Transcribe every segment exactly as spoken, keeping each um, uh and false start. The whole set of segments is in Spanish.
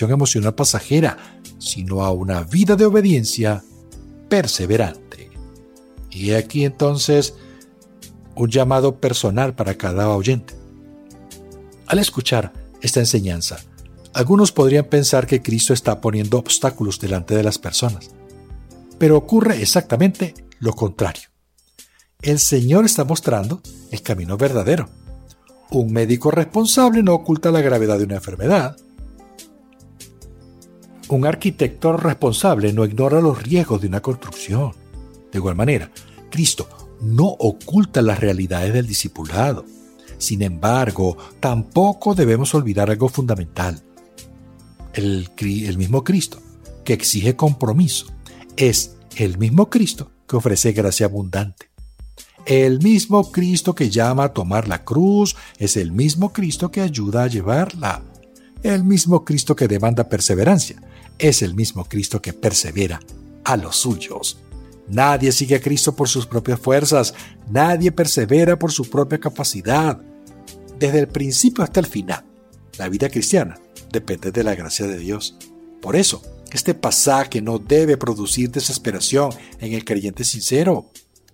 emocional pasajera, sino a una vida de obediencia perseverante. Y aquí entonces un llamado personal para cada oyente. Al escuchar esta enseñanza, algunos podrían pensar que Cristo está poniendo obstáculos delante de las personas, pero ocurre exactamente lo contrario. El Señor está mostrando el camino verdadero. Un médico responsable no oculta la gravedad de una enfermedad. Un arquitecto responsable no ignora los riesgos de una construcción. De igual manera, Cristo no oculta las realidades del discipulado. Sin embargo, tampoco debemos olvidar algo fundamental. El, el mismo Cristo que exige compromiso es el mismo Cristo que ofrece gracia abundante. El mismo Cristo que llama a tomar la cruz es el mismo Cristo que ayuda a llevarla. El mismo Cristo que demanda perseverancia es el mismo Cristo que persevera a los suyos. Nadie sigue a Cristo por sus propias fuerzas. Nadie persevera por su propia capacidad. Desde el principio hasta el final, la vida cristiana depende de la gracia de Dios. Por eso, este pasaje no debe producir desesperación en el creyente sincero.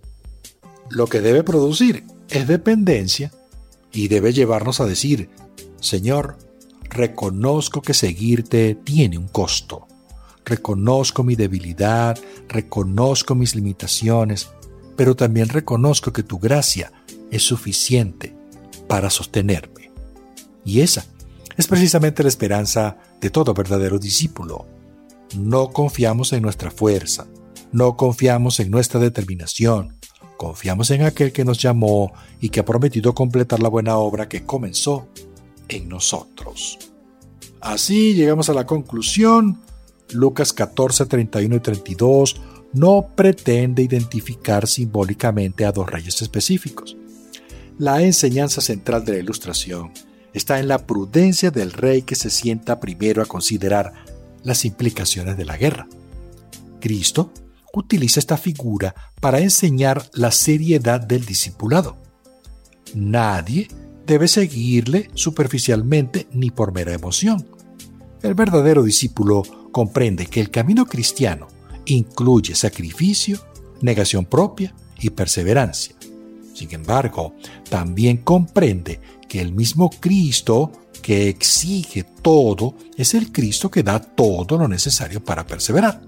Lo que debe producir es dependencia y debe llevarnos a decir: Señor, reconozco que seguirte tiene un costo. Reconozco mi debilidad, reconozco mis limitaciones, pero también reconozco que tu gracia es suficiente para sostenerme. Y esa es precisamente la esperanza de todo verdadero discípulo. No confiamos en nuestra fuerza, no confiamos en nuestra determinación, confiamos en aquel que nos llamó y que ha prometido completar la buena obra que comenzó en nosotros. Así llegamos a la conclusión. Lucas catorce, treinta y uno y treinta y dos no pretende identificar simbólicamente a dos reyes específicos. La enseñanza central de la ilustración está en la prudencia del rey que se sienta primero a considerar las implicaciones de la guerra. Cristo utiliza esta figura para enseñar la seriedad del discipulado. Nadie debe seguirle superficialmente ni por mera emoción. El verdadero discípulo comprende que el camino cristiano incluye sacrificio, negación propia y perseverancia. Sin embargo, también comprende que el mismo Cristo que exige todo es el Cristo que da todo lo necesario para perseverar.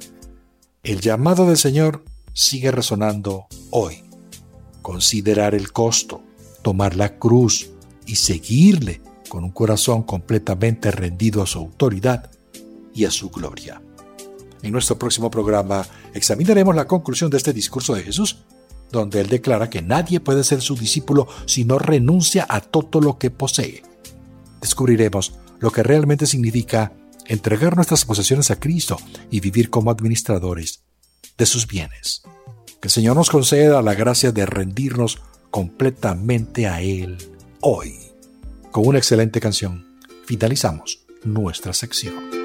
El llamado del Señor sigue resonando hoy. Considerar el costo, tomar la cruz y seguirle con un corazón completamente rendido a su autoridad y a su gloria. En nuestro próximo programa examinaremos la conclusión de este discurso de Jesús, donde Él declara que nadie puede ser su discípulo si no renuncia a todo lo que posee. Descubriremos lo que realmente significa entregar nuestras posesiones a Cristo y vivir como administradores de sus bienes. Que el Señor nos conceda la gracia de rendirnos completamente a Él hoy. Con una excelente canción, finalizamos nuestra sección.